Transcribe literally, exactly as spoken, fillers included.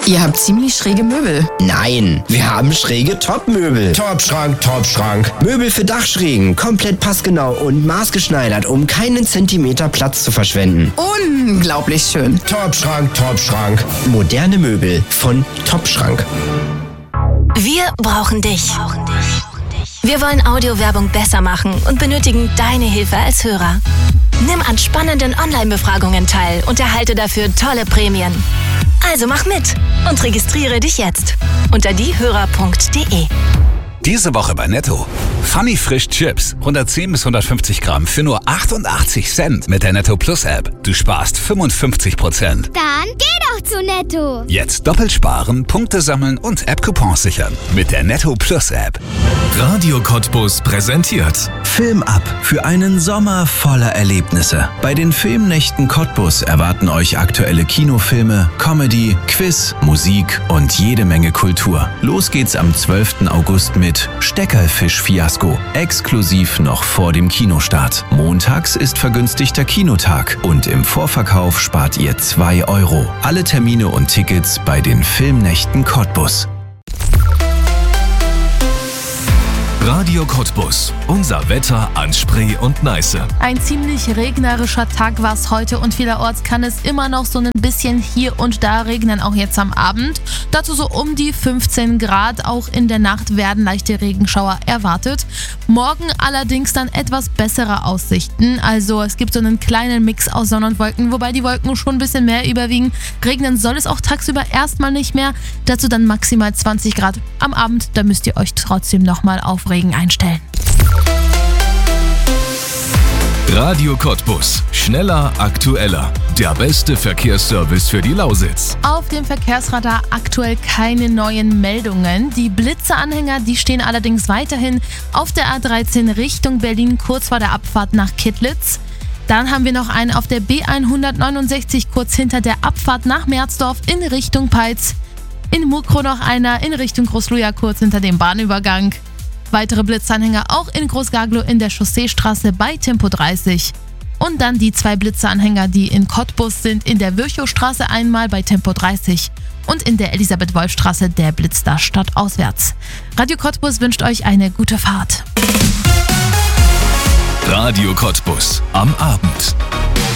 Ihr habt ziemlich schräge Möbel. Nein, wir haben schräge Top-Möbel. Top-Schrank, Top-Schrank. Möbel für Dachschrägen, komplett passgenau und maßgeschneidert, um keinen Zentimeter Platz zu verschwenden. Unglaublich schön. Top-Schrank, Top-Schrank. Moderne Möbel von Top-Schrank. Wir brauchen dich. Wir wollen Audiowerbung besser machen und benötigen deine Hilfe als Hörer. Nimm an spannenden Online-Befragungen teil und erhalte dafür tolle Prämien. Also mach mit und registriere dich jetzt unter diehörer punkt de. Diese Woche bei Netto. Funny Frisch Chips. hundertzehn bis hundertfünfzig Gramm für nur achtundachtzig Cent mit der Netto Plus App. Du sparst fünfundfünfzig Prozent. Dann geh doch zu Netto. Jetzt doppelt sparen, Punkte sammeln und App-Coupons sichern. Mit der Netto Plus App. Radio Cottbus präsentiert Film ab für einen Sommer voller Erlebnisse. Bei den Filmnächten Cottbus erwarten euch aktuelle Kinofilme, Comedy, Quiz, Musik und jede Menge Kultur. Los geht's am zwölften August mit Steckerfisch-Fiasko. Exklusiv noch vor dem Kinostart. Montags ist vergünstigter Kinotag und im Vorverkauf spart ihr zwei Euro. Alle Termine und Tickets bei den Filmnächten Cottbus. Radio Cottbus. Unser Wetter an Spree und Neiße. Ein ziemlich regnerischer Tag war es heute und vielerorts kann es immer noch so ein bisschen hier und da regnen, auch jetzt am Abend. Dazu so um die fünfzehn Grad. Auch in der Nacht werden leichte Regenschauer erwartet. Morgen allerdings dann etwas bessere Aussichten. Also es gibt so einen kleinen Mix aus Sonne und Wolken, wobei die Wolken schon ein bisschen mehr überwiegen. Regnen soll es auch tagsüber erstmal nicht mehr. Dazu dann maximal zwanzig Grad. Am Abend, da müsst ihr euch trotzdem nochmal auf Regen einstellen. Radio Cottbus. Schneller, aktueller. Der beste Verkehrsservice für die Lausitz. Auf dem Verkehrsradar aktuell keine neuen Meldungen. Die Blitzeranhänger, die stehen allerdings weiterhin auf der A dreizehn Richtung Berlin, kurz vor der Abfahrt nach Kittlitz. Dann haben wir noch einen auf der B hundertneunundsechzig, kurz hinter der Abfahrt nach Merzdorf in Richtung Peitz. In Mukro noch einer in Richtung Großluja, kurz hinter dem Bahnübergang. Weitere Blitzanhänger auch in Großgaglow in der Chausseestraße bei Tempo dreißig. Und dann die zwei Blitzanhänger, die in Cottbus sind, in der Virchowstraße einmal bei Tempo dreißig und in der Elisabeth-Wolf-Straße der Blitz da stadtauswärts. Radio Cottbus wünscht euch eine gute Fahrt. Radio Cottbus am Abend.